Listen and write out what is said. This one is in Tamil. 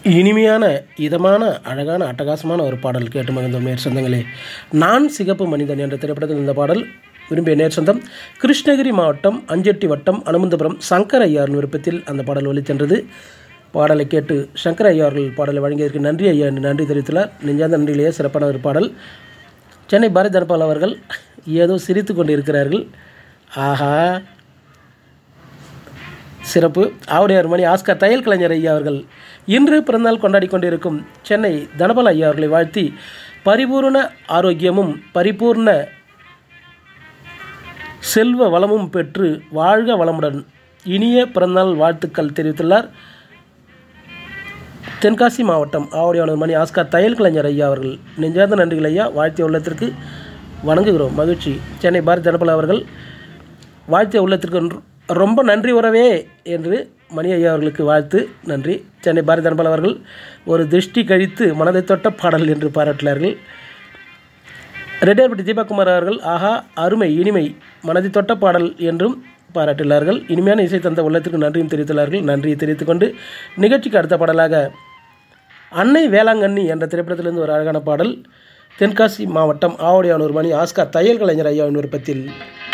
இனிமையான இதமான அழகான அட்டகாசமான ஒரு பாடல் கேட்டு மகிழ்ந்தோம் நேர் சொந்தங்களே. நான் சிகப்பு மனிதன் என்ற திரைப்படத்தில் இந்த பாடல் விரும்பிய நேர் சொந்தம் கிருஷ்ணகிரி மாவட்டம் அஞ்செட்டி வட்டம் அனுமந்தபுரம் சங்கர் ஐயாரின் விருப்பத்தில் அந்த பாடல் ஒலிச்சென்றது. பாடலை கேட்டு சங்கர் ஐயா அவர்கள் பாடலை வழங்கியதற்கு நன்றி ஐயா என்று நன்றி தெரிவித்துள்ளார். நெஞ்சார்ந்த நன்றியிலேயே சிறப்பான ஒரு பாடல். சென்னை பாரதி தனபால் அவர்கள் ஏதோ சிரித்து கொண்டு இருக்கிறார்கள். ஆஹா, சிறப்பு. ஆவுடையார் மணி ஆஸ்கர் தையல் கலைஞர் ஐயா அவர்கள் இன்று பிறந்தநாள் கொண்டாடி கொண்டிருக்கும் சென்னை தனபால் ஐயா அவர்களை வாழ்த்தி பரிபூர்ண ஆரோக்கியமும் பரிபூர்ண செல்வ வளமும் பெற்று வாழ்க வளமுடன் இனிய பிறந்தநாள் வாழ்த்துக்கள் தெரிவித்துள்ளார். தென்காசி மாவட்டம் ஆவுடையார் மணி ஆஸ்கர் தையல் கலைஞர் ஐயா அவர்கள். நெஞ்சார்ந்த நன்றிகள் ஐயா, வாழ்த்திய உள்ளத்திற்கு வணங்குகிறோம். மகிழ்ச்சி. சென்னை பாரதி தனபால் அவர்கள் வாழ்த்திய உள்ளத்திற்கு ரொம்ப நன்றி உறவே என்று மணி ஐயா அவர்களுக்கு வாழ்த்து. நன்றி. சென்னை பாரதி தனபால் அவர்கள் ஒரு திருஷ்டி கழித்து மனதை தொட்ட பாடல் என்று பாராட்டினார்கள். ரெட்டியார்பட்டி தீபக்குமார் அவர்கள் ஆஹா அருமை இனிமை மனதை தொட்ட பாடல் என்றும் பாராட்டினார்கள். இனிமையான இசை தந்த உள்ளத்திற்கு நன்றியும் தெரிவித்துள்ளார்கள். நன்றியை தெரிவித்துக்கொண்டு நிகழ்ச்சிக்கு அடுத்த பாடலாக அன்னை வேளாங்கண்ணி என்ற திரைப்படத்திலிருந்து ஒரு அழகான பாடல் தென்காசி மாவட்டம் ஆவுடையானூர் மணி ஆஸ்கர் தையல் கலைஞர் ஐயாவின் விருப்பத்தில்